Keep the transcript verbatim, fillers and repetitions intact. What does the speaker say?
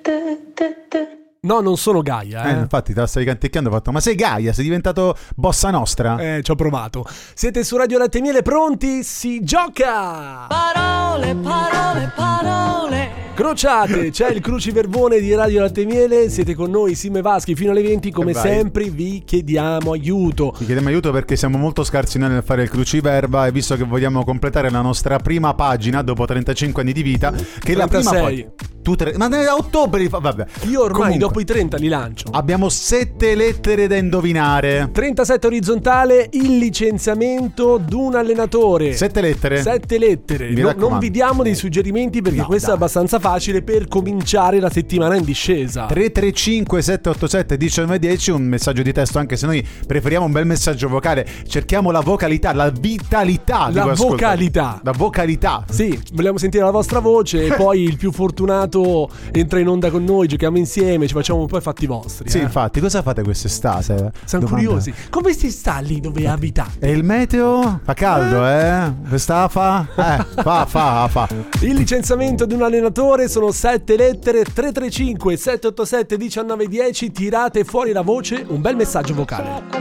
No, non sono Gaia, eh. eh infatti te la stavi canticchiando, ho fatto, ma sei Gaia? Sei diventato bossa nostra? Eh, ci ho provato. Siete su Radio Latte e Miele, pronti? Si gioca! Parole, parole, parole. Crociate, c'è il cruciverbone di Radio Latte e Miele. Siete con noi, Sime Vaschi, fino alle venti. Come sempre vi chiediamo aiuto. Vi chiediamo aiuto perché siamo molto scarsi noi nel fare il cruciverba, e visto che vogliamo completare la nostra prima pagina dopo trentacinque anni di vita, che è la prima pagina. Tu tre... Ma a ottobre, vabbè. Io ormai Comunque, dopo i trenta li lancio. Abbiamo sette lettere da indovinare. trentasette orizzontale, il licenziamento d'un allenatore. Sette lettere. Sette lettere. No, non vi diamo dei suggerimenti perché no, questo dai. è abbastanza facile per cominciare la settimana in discesa. tre tre cinque sette otto sette uno nove uno zero, un messaggio di testo, anche se noi preferiamo un bel messaggio vocale. Cerchiamo la vocalità, la vitalità. La vocalità. La vocalità. Sì, vogliamo sentire la vostra voce e poi il più fortunato entra in onda con noi, giochiamo insieme, ci facciamo un po' i fatti vostri. Sì, eh. infatti, cosa fate quest'estate? Siamo Domanda. curiosi. Come si sta lì dove abitate? E il meteo? Fa caldo, eh? Questa fa? Eh, fa, fa, fa. Il licenziamento di un allenatore sono sette lettere. Tre tre cinque sette otto sette uno nove uno zero. Tirate fuori la voce, un bel messaggio vocale.